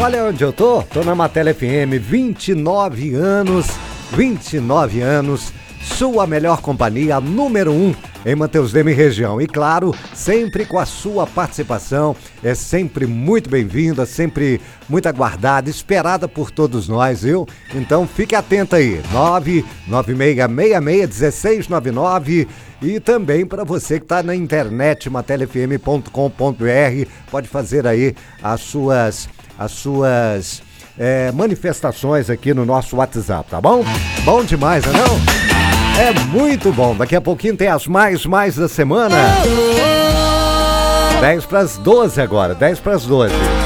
Olha onde eu tô na Matela FM, 29 anos, sua melhor companhia, número 1 em Mateus Leme região. E claro, sempre com a sua participação, é sempre muito bem-vinda, sempre muito aguardada, esperada por todos nós, viu? Então fique atento aí, 996661699 e também para você que está na internet, matelafm.com.br, pode fazer aí as suas manifestações aqui no nosso WhatsApp, tá bom? Bom demais, não é não? É muito bom. Daqui a pouquinho tem as mais da semana. 10 para as 12 agora, 10 para as 12.